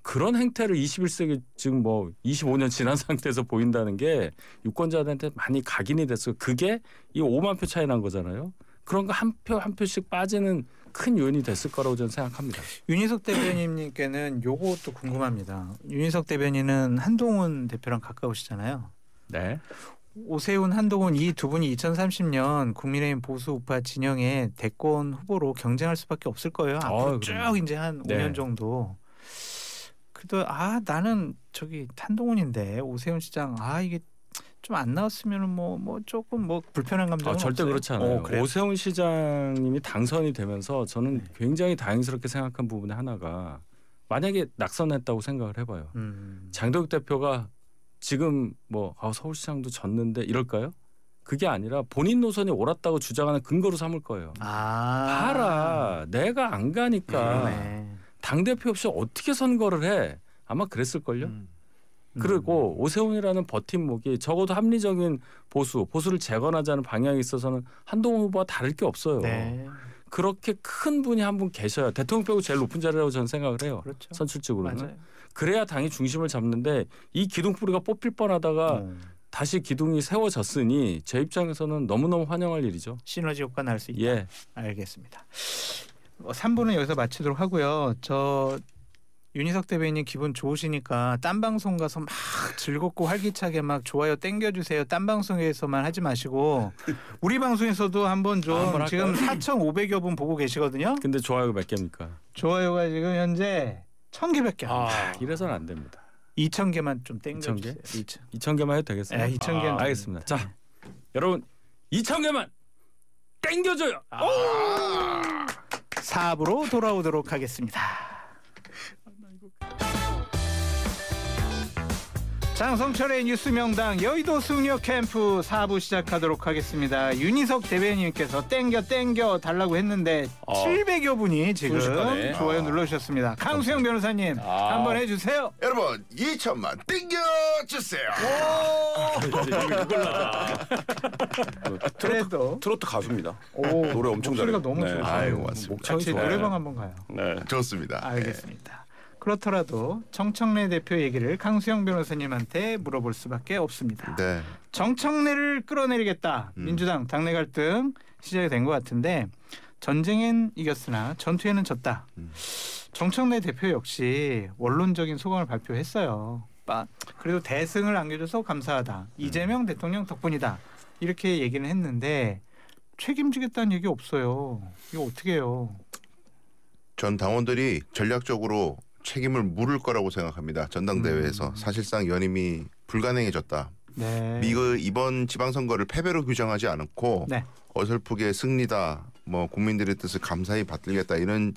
그런 행태를 21세기 지금 뭐 25년 지난 상태에서 보인다는 게 유권자들한테 많이 각인이 됐어요. 그게 이 5만 표 차이 난 거잖아요. 그런 거 한 표 한 표씩 빠지는 큰 요인이 됐을 거라고 저는 생각합니다. 윤희석 대변인님께는 요것도 궁금합니다. 윤희석 대변인은 한동훈 대표랑 가까우시잖아요. 네. 오세훈, 한동훈 이 두 분이 2030년 국민의힘 보수 우파 진영의 대권 후보로 경쟁할 수밖에 없을 거예요. 앞으로 쭉 이제 한 5년 정도. 그래도 나는 저기 한동훈인데 오세훈 시장 이게 좀 안 나왔으면 뭐 조금 불편한 감정은 절대 없어요? 그렇지 않아요. 오세훈 시장님이 당선이 되면서 저는 굉장히 다행스럽게 생각한 부분의 하나가 만약에 낙선했다고 생각을 해봐요. 장도혁 대표가 지금 서울시장도 졌는데 이럴까요? 그게 아니라 본인 노선이 옳았다고 주장하는 근거로 삼을 거예요. 봐라, 내가 안 가니까 당대표 없이 어떻게 선거를 해? 아마 그랬을걸요. 그리고 오세훈이라는 버팀목이 적어도 합리적인 보수를 재건하자는 방향에 있어서는 한동훈 후보와 다를 게 없어요. 네. 그렇게 큰 분이 한 분 계셔야 대통령 빼고 제일 높은 자리라고 저는 생각을 해요. 그렇죠. 선출직으로는. 맞아요. 그래야 당이 중심을 잡는데 이 기둥뿌리가 뽑힐 뻔하다가 다시 기둥이 세워졌으니 제 입장에서는 너무너무 환영할 일이죠. 시너지 효과 날 수 있다. 예. 알겠습니다. 3부는 여기서 마치도록 하고요. 윤희석 대변인 기분 좋으시니까 딴 방송 가서 막 즐겁고 활기차게 막 좋아요 땡겨주세요. 딴 방송에서만 하지 마시고 우리 방송에서도 한번 좀 지금 4,500여 분 보고 계시거든요. 근데 좋아요가 몇 개입니까? 좋아요가 지금 현재 1,000개밖에 안 돼요. 이래서는 안 됩니다. 2,000개만 좀 땡겨주세요. 2,000개만 해도 되겠어요? 2,000개는 알겠습니다. 자, 여러분 2,000개만 땡겨줘요. 4부로 돌아오도록 하겠습니다. 장성철의 뉴스 명당 여의도 승려 캠프 4부 시작하도록 하겠습니다. 윤희석 대변인께서 땡겨 달라고 했는데 700여 분이 지금 좋아요 눌러주셨습니다. 강수영 변호사님 한번 해주세요. 여러분 2천만 땡겨주세요. 트로트 가수입니다. 노래 엄청 목소리가 잘해요. 너무 좋아요. 아이고 맞습니다. 같이 노래방 한번 가요. 네. 좋습니다. 알겠습니다. 그렇더라도 정청래 대표 얘기를 강수영 변호사님한테 물어볼 수밖에 없습니다. 네. 정청래를 끌어내리겠다. 민주당 당내 갈등 시작이 된 것 같은데 전쟁엔 이겼으나 전투에는 졌다. 정청래 대표 역시 원론적인 소감을 발표했어요. 그래도 대승을 안겨줘서 감사하다. 이재명 대통령 덕분이다. 이렇게 얘기는 했는데 책임지겠다는 얘기 없어요. 이거 어떻게 해요? 전 당원들이 전략적으로 책임을 물을 거라고 생각합니다. 전당대회에서 사실상 연임이 불가능해졌다. 네. 이번 지방선거를 패배로 규정하지 않고 어설프게 승리다, 국민들의 뜻을 감사히 받들겠다 이런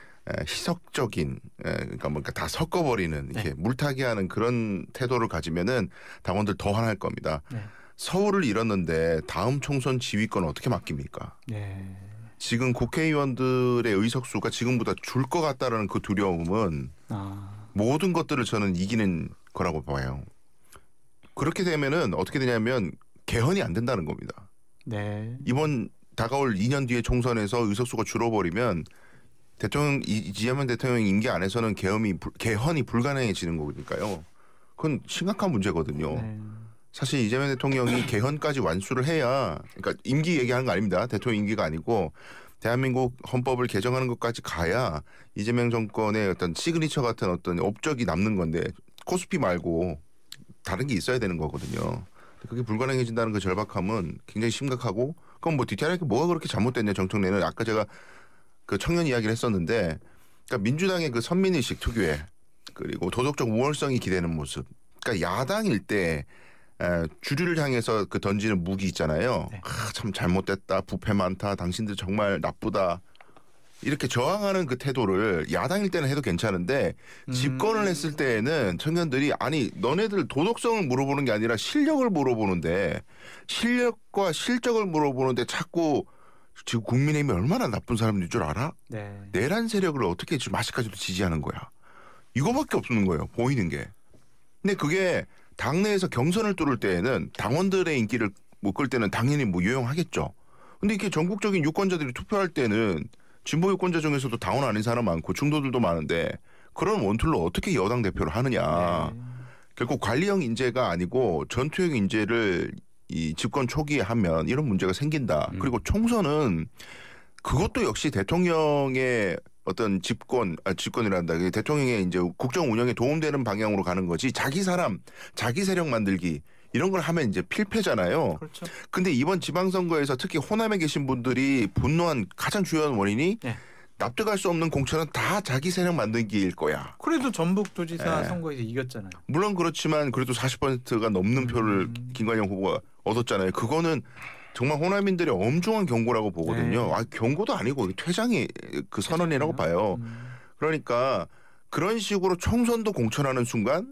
희석적인 그러니까 다 섞어버리는 이렇게 물타기하는 그런 태도를 가지면은 당원들 더 화날 겁니다. 서울을 잃었는데 다음 총선 지휘권 어떻게 맡깁니까? 지금 국회의원들의 의석수가 지금보다 줄 것 같다라는 그 두려움은 모든 것들을 저는 이기는 거라고 봐요. 그렇게 되면은 어떻게 되냐면 개헌이 안 된다는 겁니다. 이번 다가올 2년 뒤에 총선에서 의석수가 줄어버리면 이재명 대통령 임기 안에서는 개헌이 불가능해지는 거니까요. 그건 심각한 문제거든요. 사실 이재명 대통령이 개헌까지 완수를 해야, 그러니까 임기 얘기하는 거 아닙니다. 대통령 임기가 아니고 대한민국 헌법을 개정하는 것까지 가야 이재명 정권의 어떤 시그니처 같은 어떤 업적이 남는 건데 코스피 말고 다른 게 있어야 되는 거거든요. 그게 불가능해진다는 그 절박함은 굉장히 심각하고, 그건 디테일하게 뭐가 그렇게 잘못됐냐 정청래는. 아까 제가 그 청년 이야기를 했었는데, 그러니까 민주당의 그 선민의식 특유의 그리고 도덕적 우월성이 기대는 모습. 그러니까 야당일 때 주류를 향해서 그 던지는 무기 있잖아요. 참 잘못됐다, 부패 많다, 당신들 정말 나쁘다. 이렇게 저항하는 그 태도를 야당일 때는 해도 괜찮은데 집권을 했을 때에는 청년들이 아니 너네들 도덕성을 물어보는 게 아니라 실력을 물어보는데, 실력과 실적을 물어보는데 자꾸 지금 국민의힘이 얼마나 나쁜 사람인 줄 알아? 내란 세력을 어떻게 지금 아직까지도 지지하는 거야. 이거밖에 없는 거예요. 보이는 게. 근데 그게 당내에서 경선을 뚫을 때에는 당원들의 인기를 못 끌 때는 당연히 유용하겠죠. 근데 이게 전국적인 유권자들이 투표할 때는 진보 유권자 중에서도 당원 아닌 사람 많고 중도들도 많은데 그런 원툴로 어떻게 여당 대표를 하느냐. 네. 결국 관리형 인재가 아니고 전투형 인재를 이 집권 초기에 하면 이런 문제가 생긴다. 그리고 총선은 그것도 역시 대통령의 어떤 집권이란다. 대통령의 이제 국정 운영에 도움되는 방향으로 가는 거지. 자기 사람, 자기 세력 만들기 이런 걸 하면 이제 필패잖아요. 그렇죠. 근데 이번 지방선거에서 특히 호남에 계신 분들이 분노한 가장 주요한 원인이 네. 납득할 수 없는 공천은 다 자기 세력 만들기일 거야. 그래도 전북도지사 네. 선거에서 이겼잖아요. 물론 그렇지만 그래도 40%가 넘는 표를 김관영 후보가 얻었잖아요. 그거는 정말 호남인들의 엄중한 경고라고 보거든요. 네. 경고도 아니고 퇴장이 그 선언이라고 봐요. 그러니까 그런 식으로 총선도 공천하는 순간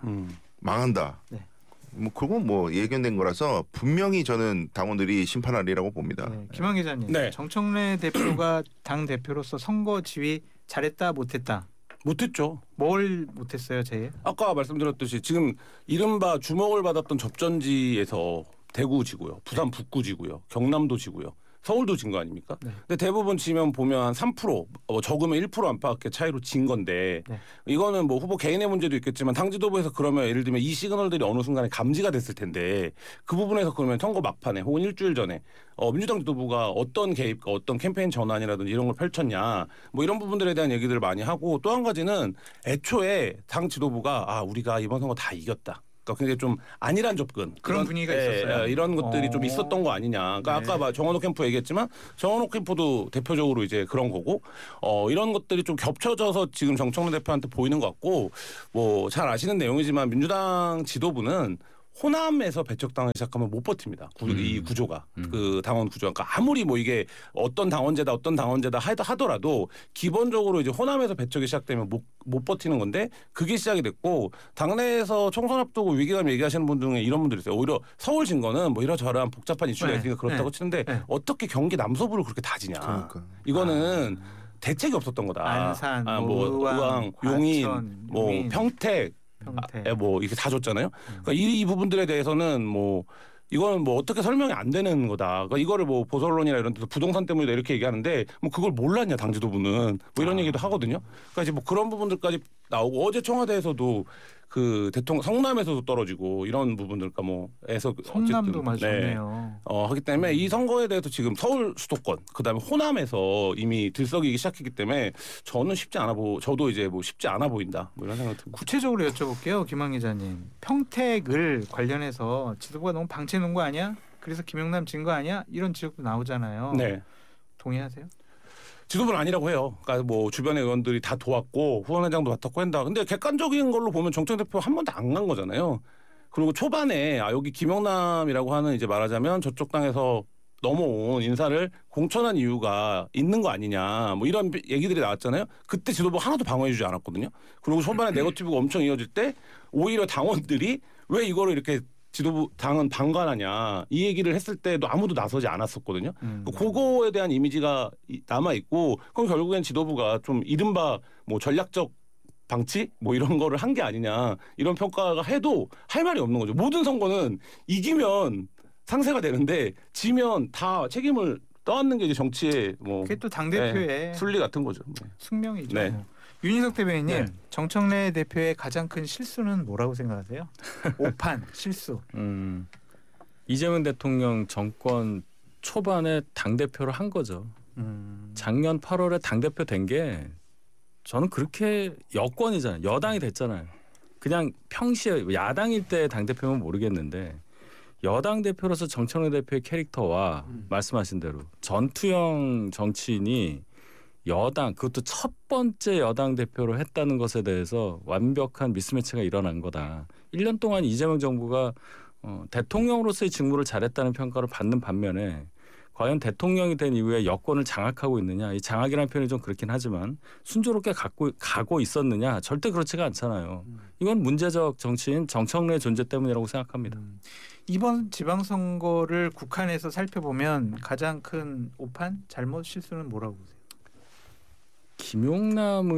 망한다. 네. 뭐 그건 뭐 예견된 거라서 분명히 저는 당원들이 심판하리라고 봅니다. 네. 김한 기자님, 네. 정청래 대표가 당 대표로서 선거 지휘 잘했다 못했다. 못했죠. 뭘 못했어요, 제일? 아까 말씀드렸듯이 지금 이른바 주목을 받았던 접전지에서 대구 지고요, 부산 북구 지고요, 경남도 지고요, 서울도 진 거 아닙니까? 네. 근데 대부분 지면 보면 한 3% 적으면 1% 안팎의 차이로 진 건데 네. 이거는 뭐 후보 개인의 문제도 있겠지만 당 지도부에서 그러면 예를 들면 이 시그널들이 어느 순간에 감지가 됐을 텐데 그 부분에서 그러면 선거 막판에 혹은 일주일 전에 민주당 지도부가 어떤 개입, 어떤 캠페인 전환이라든지 이런 걸 펼쳤냐 뭐 이런 부분들에 대한 얘기들을 많이 하고 또 한 가지는 애초에 당 지도부가 우리가 이번 선거 다 이겼다. 굉장히 좀 안일한 접근 그런 분위기가 있었어요. 이런 것들이 좀 있었던 거 아니냐. 그러니까 네. 아까 정원호 캠프 얘기했지만 정원호 캠프도 대표적으로 이제 그런 거고 이런 것들이 좀 겹쳐져서 지금 정청래 대표한테 보이는 것 같고 뭐 잘 아시는 내용이지만 민주당 지도부는 호남에서 배척당을 시작하면 못 버팁니다. 이 구조가 그 당원 구조가 그러니까 아무리 뭐 이게 어떤 당원제다 하더라도 기본적으로 이제 호남에서 배척이 시작되면 못 버티는 건데 그게 시작이 됐고 당내에서 총선 앞두고 위기감 얘기하시는 분 중에 이런 분들이 있어요. 오히려 서울 진거는 뭐 이러저러한 복잡한 이슈가 있으니까 그렇다고 치는데 어떻게 경기 남서부를 그렇게 다지냐. 그러니까. 이거는 대책이 없었던 거다. 안산, 뭐 의왕, 용인, 뭐 평택. 뭐 이렇게 다 줬잖아요. 그러니까 이 부분들에 대해서는 뭐 이거는 뭐 어떻게 설명이 안 되는 거다. 그러니까 이거를 뭐 보수언론이나 이런 데서 부동산 때문이다 이렇게 얘기하는데 뭐 그걸 몰랐냐 당 지도부는 뭐 이런 얘기도 하거든요. 그러니까 이제 뭐 그런 부분들까지 나오고 어제 청와대에서도 그 대통령 성남에서도 떨어지고 이런 부분들 그러니까 뭐에서 성남도 맞았네요. 하기 때문에 이 선거에 대해서 지금 서울 수도권 그다음에 호남에서 이미 들썩이기 시작했기 때문에 저는 저도 이제 뭐 쉽지 않아 보인다 뭐 이런 생각 듭니다. 구체적으로 여쭤볼게요, 김한 기자님. 평택을 관련해서 지도부가 너무 방치 놓은 거 아니야? 그래서 김영남 진 거 아니야? 이런 지적도 나오잖아요. 네. 동의하세요? 지도부는 아니라고 해요. 그러니까 뭐 주변의 의원들이 다 도왔고 후원회장도 맡았고 한다. 근데 객관적인 걸로 보면 정청래 대표 한 번도 안 간 거잖아요. 그리고 초반에 여기 김영남이라고 하는 이제 말하자면 저쪽 당에서 넘어온 인사를 공천한 이유가 있는 거 아니냐 뭐 이런 얘기들이 나왔잖아요. 그때 지도부 하나도 방어해주지 않았거든요. 그리고 초반에 네거티브가 엄청 이어질 때 오히려 당원들이 왜 이거를 이렇게 지도부 당은 방관하냐 이 얘기를 했을 때도 아무도 나서지 않았었거든요. 그거에 대한 이미지가 남아 있고 그럼 결국엔 지도부가 좀 이른바 뭐 전략적 방치 뭐 이런 거를 한 게 아니냐 이런 평가가 해도 할 말이 없는 거죠. 모든 선거는 이기면 상세가 되는데 지면 다 책임을 떠안는 게 이제 정치의 뭐 그게 또 당 대표의 순리 같은 거죠. 숙명이죠. 네. 윤희석 대변인님, 네. 정청래 대표의 가장 큰 실수는 뭐라고 생각하세요? 오판 실수. 이재명 대통령 정권 초반에 당 대표를 한 거죠. 작년 8월에 당 대표 된 게 저는 그렇게 여권이잖아요. 여당이 됐잖아요. 그냥 평시에 야당일 때 당 대표면 모르겠는데 여당 대표로서 정청래 대표의 캐릭터와 말씀하신 대로 전투형 정치인이 여당 그것도 첫 번째 여당 대표로 했다는 것에 대해서 완벽한 미스매치가 일어난 거다. 1년 동안 이재명 정부가 대통령으로서의 직무를 잘했다는 평가를 받는 반면에 과연 대통령이 된 이후에 여권을 장악하고 있느냐. 이 장악이라는 표현이 좀 그렇긴 하지만 순조롭게 가고 있었느냐. 절대 그렇지가 않잖아요. 이건 문제적 정치인 정청래의 존재 때문이라고 생각합니다. 이번 지방선거를 국한에서 살펴보면 가장 큰 오판, 잘못, 실수는 뭐라고 보세요? 김용남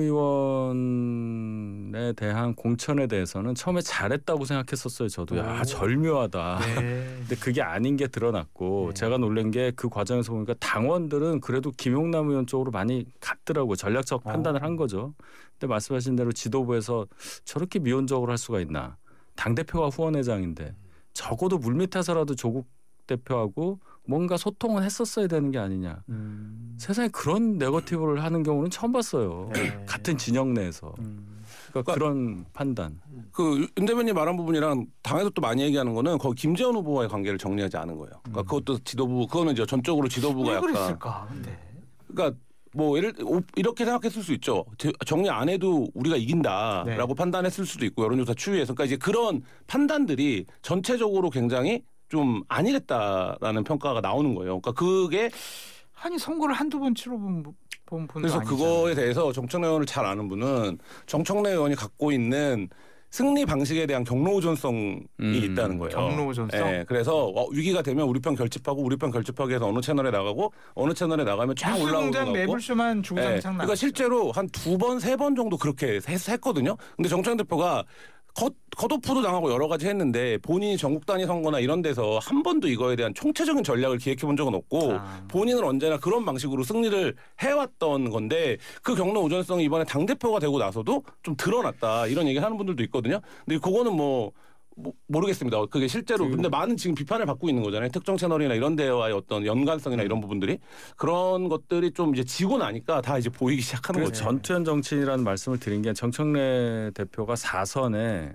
의원에 대한 공천에 대해서는 처음에 잘했다고 생각했었어요. 저도 야 절묘하다. 네. 근데 그게 아닌 게 드러났고 네. 제가 놀란 게 그 과정에서 보니까 당원들은 그래도 김용남 의원 쪽으로 많이 갔더라고요. 전략적 판단을 한 거죠. 근데 말씀하신 대로 지도부에서 저렇게 미온적으로 할 수가 있나. 당대표가 후원회장인데 적어도 물밑에서라도 조국 대표하고 뭔가 소통은 했었어야 되는 게 아니냐. 세상에 그런 네거티브를 하는 경우는 처음 봤어요. 네. 같은 진영 내에서. 그러니까 그런 판단. 그 윤 대변인 말한 부분이랑 당에서 또 많이 얘기하는 거는 거기 김재원 후보와의 관계를 정리하지 않은 거예요. 그러니까 그것도 지도부 그거는 이제 전적으로 지도부가 왜 약간. 그랬을까? 근데. 그러니까 뭐 이렇게 생각했을 수 있죠. 정리 안 해도 우리가 이긴다라고 네. 판단했을 수도 있고 여론조사 추이에서 그러니까 이제 그런 판단들이 전체적으로 굉장히 좀 안일했다라는 평가가 나오는 거예요. 그러니까 그게 아니 선거를 한두 번 치러본 분도 그래서 아니잖아요. 그거에 대해서 정청래 의원을 잘 아는 분은 정청래 의원이 갖고 있는 승리 방식에 대한 경로 우전성이 있다는 거예요. 경로 우전성? 네, 그래서 위기가 되면 우리 편 결집하고 우리 편 결집하기 위해서 어느 채널에 나가고 어느 채널에 나가면 쫙 올라오는 공장 거 같고. 매불쇼만 주구장창 네, 그러니까 실제로 한 2번, 3번 정도 그렇게 했거든요. 근데 정청래 대표가 컷오프도 당하고 여러 가지 했는데 본인이 전국 단위 선거나 이런 데서 한 번도 이거에 대한 총체적인 전략을 기획해 본 적은 없고 본인은 언제나 그런 방식으로 승리를 해왔던 건데 그 경로 우전성이 이번에 당대표가 되고 나서도 좀 드러났다 이런 얘기 하는 분들도 있거든요. 근데 그거는 뭐 모르겠습니다. 그게 실제로 근데 많은 지금 비판을 받고 있는 거잖아요. 특정 채널이나 이런 데와의 어떤 연관성이나 이런 부분들이 그런 것들이 좀 이제 지고 나니까 다 이제 보이기 시작하는 거죠. 전투현 정치인이라는 말씀을 드린 게 정청래 대표가 4선에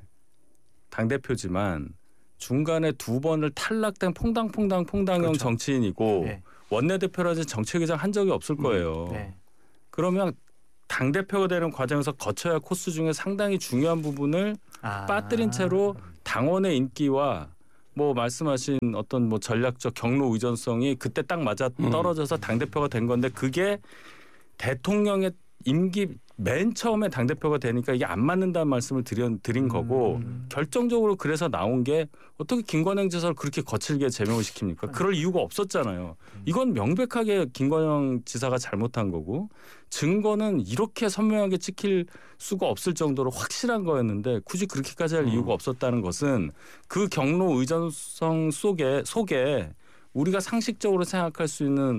당대표지만 중간에 2번을 탈락된 퐁당형 그렇죠. 정치인이고 네. 원내대표라든지 정책의장 한 적이 없을 거예요. 네. 그러면 당대표가 되는 과정에서 거쳐야 할 코스 중에 상당히 중요한 부분을 빠뜨린 채로 당원의 인기와 뭐 말씀하신 어떤 뭐 전략적 경로 의존성이 그때 딱 맞아 떨어져서 당대표가 된 건데 그게 대통령의 임기 맨 처음에 당대표가 되니까 이게 안 맞는다는 말씀을 드린 거고 결정적으로 그래서 나온 게 어떻게 김관영 지사를 그렇게 거칠게 제명을 시킵니까? 그럴 이유가 없었잖아요. 이건 명백하게 김관영 지사가 잘못한 거고 증거는 이렇게 선명하게 찍힐 수가 없을 정도로 확실한 거였는데 굳이 그렇게까지 할 이유가 없었다는 것은 그 경로 의존성 속에 우리가 상식적으로 생각할 수 있는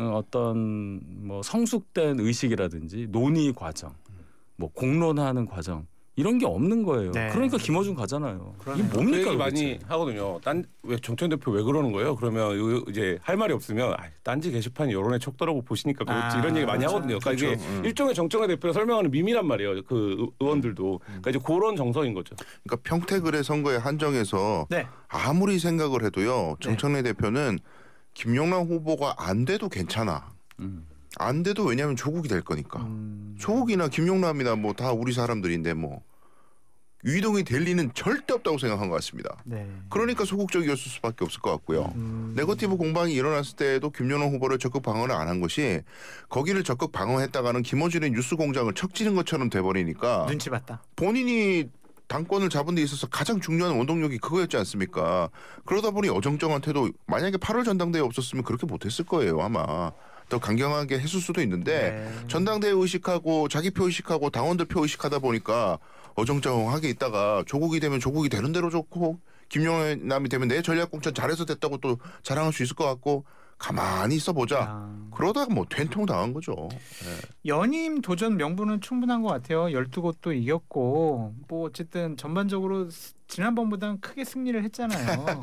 어떤 뭐 성숙된 의식이라든지 논의 과정, 뭐 공론화하는 과정 이런 게 없는 거예요. 네. 그러니까 김어준 가잖아요. 이게 그 뭡니까? 얘기 많이 하거든요. 왜 정청래 대표 왜 그러는 거예요? 그러면 이제 할 말이 없으면 딴지 게시판이 여론의 척도라고 보시니까 그렇지 이런 얘기 많이 하거든요. 그러니까 그렇죠. 이게 일종의 정청래 대표가 설명하는 밈이란 말이에요. 그 의원들도 그러니까 이제 그런 정서인 거죠. 그러니까 평택을의 선거에 한정해서 네. 아무리 생각을 해도요. 정청래 대표는 김용남 후보가 안 돼도 괜찮아. 안 돼도 왜냐하면 조국이 될 거니까. 조국이나 김용남이나 뭐 다 우리 사람들인데 뭐 유이동이 될 리는 절대 없다고 생각한 것 같습니다. 네. 그러니까 소극적이었을 수밖에 없을 것 같고요. 네거티브 공방이 일어났을 때도 김용남 후보를 적극 방어를 안 한 것이 거기를 적극 방어했다가는 김어준의 뉴스 공장을 척지는 것처럼 돼버리니까 눈치 봤다. 본인이 당권을 잡은 데 있어서 가장 중요한 원동력이 그거였지 않습니까? 그러다 보니 어정쩡한 태도 만약에 8월 전당대회 없었으면 그렇게 못했을 거예요 아마. 더 강경하게 했을 수도 있는데 전당대회 의식하고 자기 표 의식하고 당원들 표 의식하다 보니까 어정쩡하게 있다가 조국이 되면 조국이 되는 대로 좋고 김용남이 되면 내 전략공천 잘해서 됐다고 또 자랑할 수 있을 것 같고 가만히 있어보자. 그러다가 뭐 된통 당한 거죠. 네. 연임 도전 명분은 충분한 것 같아요. 12곳도 이겼고 뭐 어쨌든 전반적으로 지난번보다는 크게 승리를 했잖아요.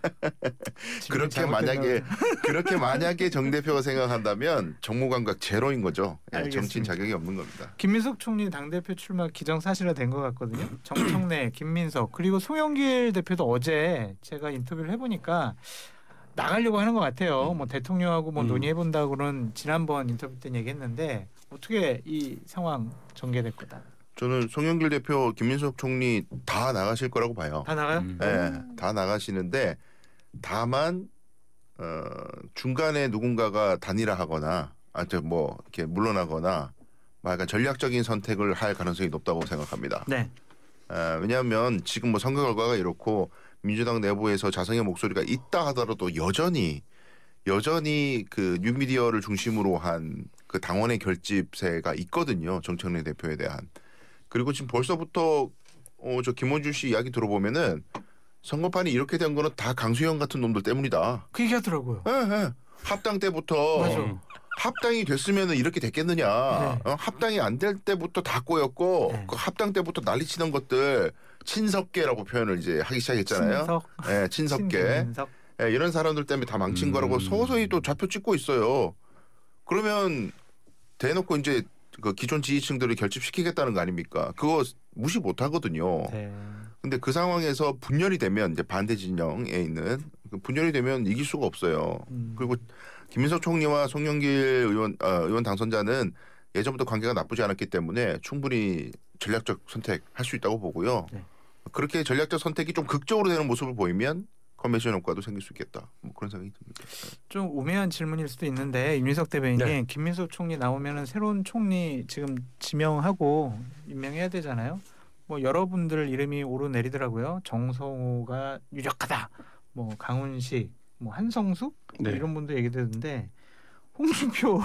그렇게 만약에 정 대표가 생각한다면 정무감각 제로인 거죠. 네, 정치인 자격이 없는 겁니다. 김민석 총리 당대표 출마 기정사실화된 것 같거든요. 정청래, 김민석 그리고 송영길 대표도 어제 제가 인터뷰를 해보니까 나가려고 하는 것 같아요. 뭐 대통령하고 뭐 논의해본다고는 지난번 인터뷰 때 얘기했는데 어떻게 이 상황 전개될 거다. 저는 송영길 대표, 김민석 총리 다 나가실 거라고 봐요. 다 나가요? 네, 다 나가시는데 다만 중간에 누군가가 단일화하거나 뭐 이렇게 물러나거나 약간 전략적인 선택을 할 가능성이 높다고 생각합니다. 네. 왜냐하면 지금 뭐 선거 결과가 이렇고 민주당 내부에서 자성의 목소리가 있다 하더라도 여전히 그 뉴미디어를 중심으로 한 그 당원의 결집세가 있거든요. 정청래 대표에 대한. 그리고 지금 벌써부터 저 김원준 씨 이야기 들어보면은 선거판이 이렇게 된 거는 다 강수영 같은 놈들 때문이다. 그 얘기하더라고요. 예. 합당 때부터 맞아. 합당이 됐으면은 이렇게 됐겠느냐. 네. 합당이 안 될 때부터 다 꼬였고 네. 그 합당 때부터 난리치는 것들 친석계라고 표현을 이제 하기 시작했잖아요. 친석. 예, 친석계. 친김인석. 예, 이런 사람들 때문에 다 망친 거라고 서서히 또 좌표 찍고 있어요. 그러면 대놓고 이제 그 기존 지지층들을 결집시키겠다는 거 아닙니까? 그거 무시 못 하거든요. 네. 근데 그 상황에서 분열이 되면 이제 반대 진영에 있는 그 분열이 되면 이길 수가 없어요. 그리고 김민석 총리와 송영길 의원 당선자는 예전부터 관계가 나쁘지 않았기 때문에 충분히 전략적 선택할 수 있다고 보고요. 네. 그렇게 전략적 선택이 좀 극적으로 되는 모습을 보이면 컨벤션 효과도 생길 수 있겠다. 뭐 그런 생각이 듭니다. 좀 우매한 질문일 수도 있는데 임민석 대변인이 네. 김민석 총리 나오면은 새로운 총리 지금 지명하고 임명해야 되잖아요. 뭐 여러분들 이름이 오르내리더라고요. 정성호가 유력하다. 뭐 강훈식, 뭐 한성숙 뭐 네. 이런 분도 얘기되는데 홍준표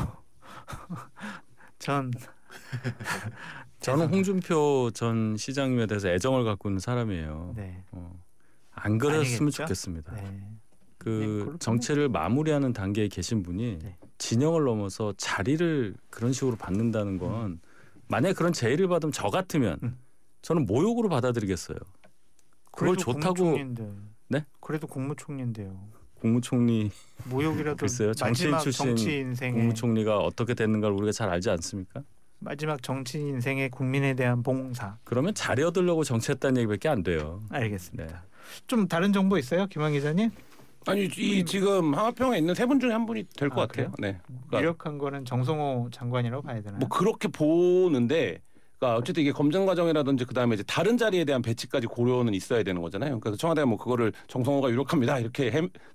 전 저는 홍준표 전 시장님에 대해서 애정을 갖고 있는 사람이에요. 네. 안 그랬으면 아니겠죠? 좋겠습니다. 네. 네, 그 그렇게 정치를 마무리하는 단계에 계신 분이 네. 진영을 넘어서 자리를 그런 식으로 받는다는 건 만약에 그런 제의를 받으면 저 같으면 저는 모욕으로 받아들이겠어요. 그걸 그래도 좋다고 국무총리인데. 네? 그래도 국무총리인데요. 국무총리 모욕이라도 글쎄요. 정치인 마지막 출신 정치 인생의 국무총리가 어떻게 됐는가를 우리가 잘 알지 않습니까? 마지막 정치 인생의 국민에 대한 봉사. 그러면 자리 얻으려고 정치했다는 얘기밖에 안 돼요. 알겠습니다. 네. 좀 다른 정보 있어요, 김한 기자님? 아니 이 지금 하마평에 있는 세 분 중에 한 분이 될 것 아, 같아요. 네. 그러니까 유력한 거는 정성호 장관이라고 봐야 되나요? 뭐 그렇게 보는데, 그러니까 어쨌든 이게 검증 과정이라든지 그 다음에 이제 다른 자리에 대한 배치까지 고려는 있어야 되는 거잖아요. 그러니까 청와대가 뭐 그거를 정성호가 유력합니다 이렇게